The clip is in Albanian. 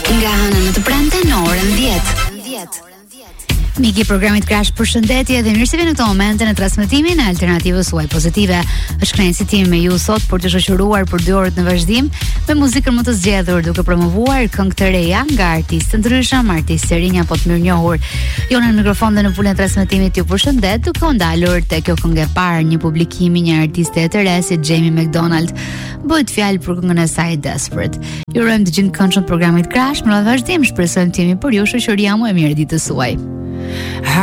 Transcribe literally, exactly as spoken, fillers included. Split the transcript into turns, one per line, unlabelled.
Nga Hëna në të premte në orën dhjetë. Miki programit Crash, përshëndetje dhe mirë se vini në këtë moment në transmetimin e Alternativës suaj pozitive. Është kënaqësi tim me ju sot për të shoqëruar për dy orë në vazhdim me muzikën më të zgjedhur, duke promovuar këngë të reja nga artistë të ndryshëm, artistë të rinj apo të mirënjohur. Jo në mikrofon dhe në pulën e transmetimit ju përshëndet, duke u ndalur te kjo këngë e parë, një publikimi një artiste e të re si Jamie McDonald. Bëhet fjalë për këngën e saj Desperate. Ju urojmë të gjithë këndshëm programit Crash, në vazhdim shpresojmë të jemi për ju shoqëria më e mirë ditës suaj.